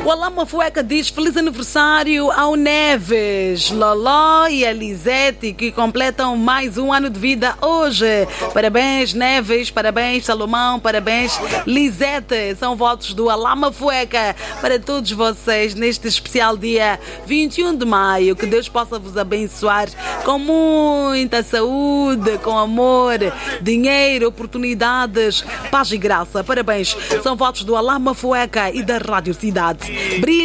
O Alama Fueca diz feliz aniversário ao Neves, Loló e a Lisete, que completam mais um ano de vida hoje. Parabéns, Neves, parabéns, Salomão, parabéns, Lisete. São votos do Alama Fueca para todos vocês neste especial dia 21 de maio. Que Deus possa vos abençoar com muita saúde, com amor, dinheiro, oportunidades, paz e graça. Parabéns. São votos do Alama Fueca e da Rádio Cidade. Brilho